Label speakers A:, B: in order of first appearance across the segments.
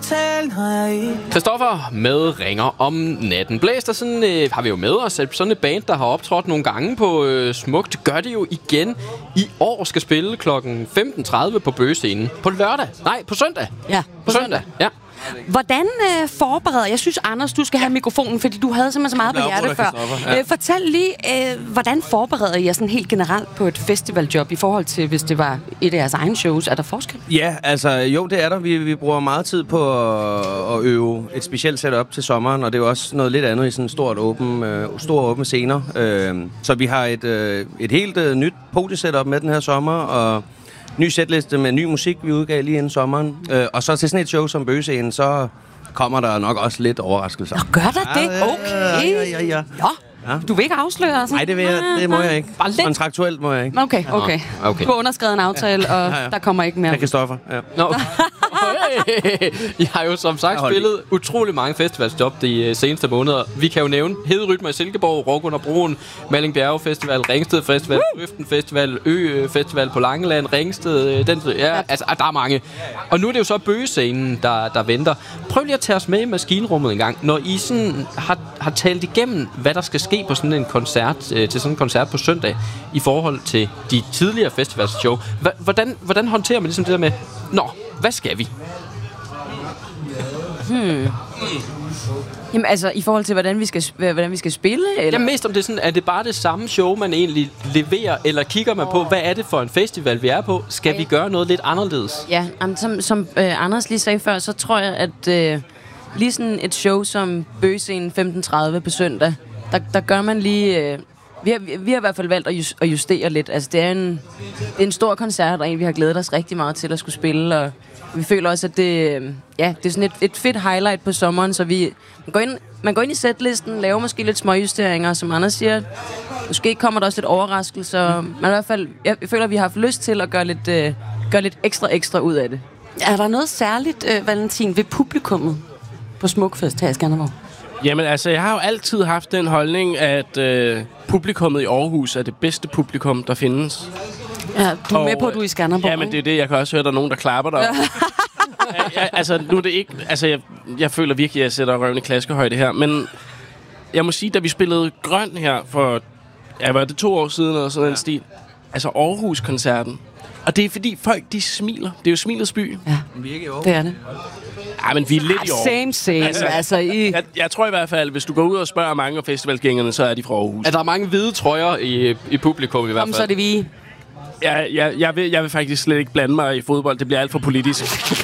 A: Christoffer med Ringer om natten. Blæst, sådan har vi jo med os sådan et band, der har optrådt nogle gange på Smukt. Gør det jo igen i år. Skal spille klokken 15:30 på Bøgescenen. På lørdag. Nej, på søndag.
B: Ja,
A: på søndag. Ja.
B: Hvordan forbereder... Jeg synes, Anders, du skal have mikrofonen, fordi du havde simpelthen så meget på hjertet før. Ja. Fortæl lige, hvordan forbereder I jer sådan helt generelt på et festivaljob i forhold til, hvis det var et af jeres egne shows? Er der forskel?
C: Ja, altså jo, det er der. Vi bruger meget tid på at øve et specielt setup til sommeren, og det er jo også noget lidt andet i sådan store åbne scener. Så vi har et helt nyt podiesetup med den her sommer, og ny setliste med ny musik, vi udgav lige inden sommeren. Og så til sådan et show som Bøgescenen, så kommer der nok også lidt overraskelser.
B: Nå, gør der det? Okay.
C: Ja.
B: Ja. Du vil ikke afsløre?
C: Nej, det må jeg ikke. Kontraktuelt må jeg ikke.
B: Okay. Du har underskrevet en aftale, og der kommer ikke mere.
C: Med Christoffer, ja.
A: Nå. Jeg har jo som sagt spillet utrolig mange festivalsjob de seneste måneder. Vi kan jo nævne Hederytmer i Silkeborg, Rock under Broen, Malling Bjerge Festival, Ringsted Festival, Øften Festival, Festival på Langeland, Ringsted, altså der er mange. Og nu er det jo så Bøgescenen, der venter. Prøv lige at tage os med i maskinrummet en gang, når I sådan har talt igennem, hvad der skal ske på sådan en koncert, til sådan en koncert på søndag, i forhold til de tidligere festivalshow. Hvordan håndterer man ligesom det der med, hvad skal vi?
D: Jamen altså, i forhold til, hvordan vi skal spille? Eller?
A: Ja, mest om det sådan, er det bare det samme show, man egentlig leverer, eller kigger man på, hvad er det for en festival, vi er på? Skal vi gøre noget lidt anderledes?
D: Ja, som Anders lige sagde før, så tror jeg, at lige sådan et show som Bøgescenen 15:30 på søndag, der gør man lige... Vi har i hvert fald valgt at justere lidt. Altså, det er en stor koncert, og vi har glædet os rigtig meget til at skulle spille, og vi føler også, at det er sådan et fedt highlight på sommeren, så man går ind i setlisten, laver måske lidt småjusteringer, som Anders siger. Måske kommer der også lidt overraskelser, men i hvert fald, jeg føler, at vi har haft lyst til at gøre lidt ekstra ud af det.
B: Er der noget særligt, Valentin, ved publikummet på Smukfest her i Skanderborg?
E: Jamen altså, jeg har jo altid haft den holdning, at publikummet i Aarhus er det bedste publikum, der findes.
B: Ja, du er med på, at du er i Skanderborg.
E: Ja, men det er det. Jeg kan også høre, at der er nogen, der klapper der. Altså, nu er det ikke... Altså, jeg føler virkelig, at jeg sætter røven i klaskehøjde her. Men jeg må sige, da vi spillede Grøn her for... Ja, var det 2 år siden eller sådan en stil? Altså, Aarhus-koncerten. Og det er fordi folk, de smiler. Det er jo smilets by.
B: Ja, det er det.
E: Ja, men vi er lidt i Aarhus.
B: Same. Altså,
E: jeg tror i hvert fald, hvis du går ud og spørger mange af festivalgængerne, så er de fra Aarhus.
A: Er der mange hvide trøjer i publikum i hvert fald?
B: Så er det vi.
E: Jeg vil faktisk slet ikke blande mig i fodbold. Det bliver alt for politisk.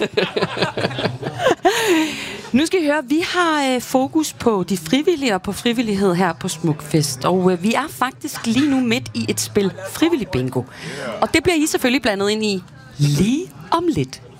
B: Nu skal I høre, vi har fokus på de frivillige og på frivillighed her på Smukfest. Og vi er faktisk lige nu midt i et spil frivillig bingo. Og det bliver I selvfølgelig blandet ind i lige om lidt.